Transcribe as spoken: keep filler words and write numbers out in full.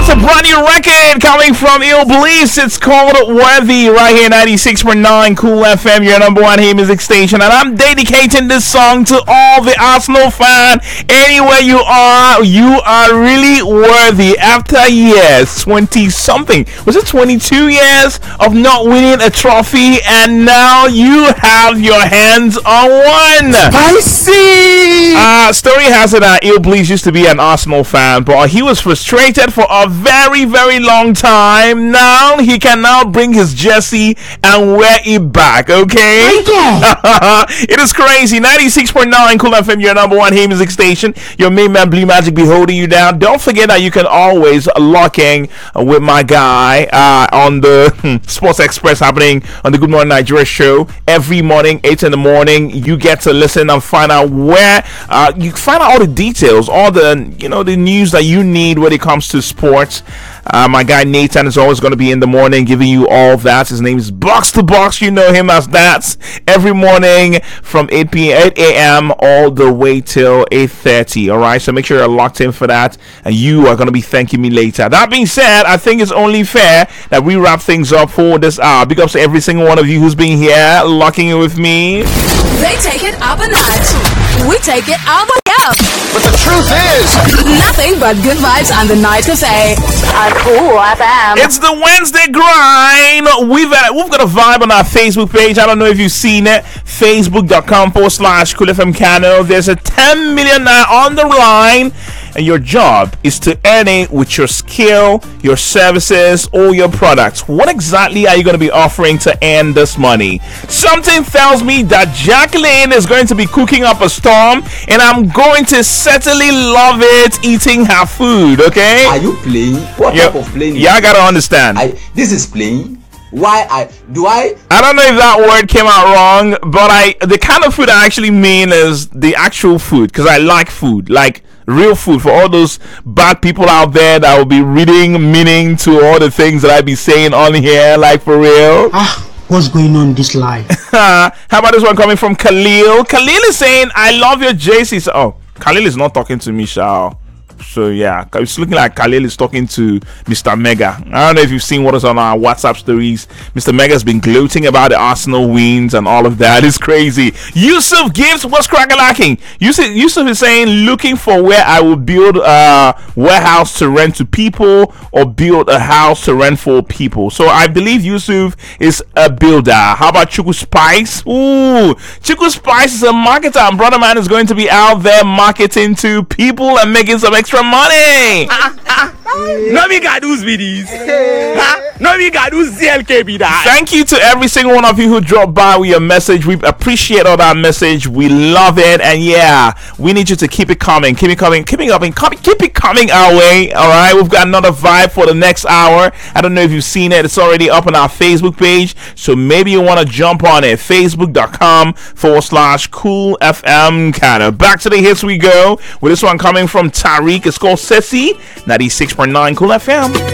That's a brand new record coming from Ill Bliss. It's called Worthy right here, ninety-six point nine Cool F M, your number one hit music station. And I'm dedicating this song to all the Arsenal fan. Anywhere you are, you are really worthy. After years, twenty something, was it twenty-two years of not winning a trophy, and now you have your hands on one. I see. Uh, story has it that Ill Bliss used to be an Arsenal fan, but he was frustrated for a very, very long time. Now he can now bring his jersey and wear it back, okay? It is crazy. ninety-six point nine Cool F M, your number one hit music station. Your main man Blue Magic be holding you down. Don't forget that you can always lock in with my guy uh, on the Sports Express happening on the Good Morning Nigeria show every morning, eight in the morning. You get to listen and find out where uh, you find out all the details, all the you know the news that you need when it comes to sports. Uh, my guy Nathan is always going to be in the morning giving you all that. His name is Box to Box. You know him as that. Every morning from eight a.m. all the way till eight thirty. All right, so make sure you're locked in for that, and you are going to be thanking me later. That being said, I think it's only fair that we wrap things up for this hour. Big ups to every single one of you who's been here locking in with me. They take it up a notch. We take it all the way up. But the truth is, nothing but good vibes on the Night Cafe on Cool F M. It's the Wednesday grind. We've uh, we've got a vibe on our Facebook page. I don't know if you've seen it. Facebook.com forward slash Cool F M Kano. There's a ten million naira on the line, and your job is to earn it with your skill, your services, or your products. What exactly are you going to be offering to earn this money? Something tells me that Jacqueline is going to be cooking up a storm, and I'm going to certainly love it eating her food, okay? Are you playing? What Yep. type of playing? Yeah, I gotta understand. I, this is playing. Why I do I? I don't know if that word came out wrong, but I the kind of food I actually mean is the actual food, because I like food, like real food. For all those bad people out there that will be reading meaning to all the things that I be saying on here, like for real. Ah, what's going on in this life? How about this one coming from Khalil? Khalil is saying, "I love your J C." Oh, Khalil is not talking to me, Shao. So yeah, it's looking like Khalil is talking to Mister Mega. I don't know if you've seen what is on our WhatsApp stories. Mister Mega's been gloating about the Arsenal wins and all of that. It's crazy. Yusuf Gibbs, what's crack-a-lacking? Yusuf, Yusuf is saying, looking for where I will build a warehouse to rent to people or build a house to rent for people. So I believe Yusuf is a builder. How about Chuku Spice? Ooh, Chuku Spice is a marketer, and brother man is going to be out there marketing to people and making some extra money. no me got those videos. No me got those Z L K B that. Thank you to every single one of you who dropped by with your message. We appreciate all that message. We love it, and yeah, we need you to keep it coming, keep it coming, keep it coming, keep it coming our way. All right, we've got another vibe for the next hour. I don't know if you've seen it. It's already up on our Facebook page, so maybe you want to jump on it. Facebook.com forward slash Cool F M Kano. Back to the hits we go with this one coming from Tariq. It's called Sessi, ninety-six point nine Cool F M.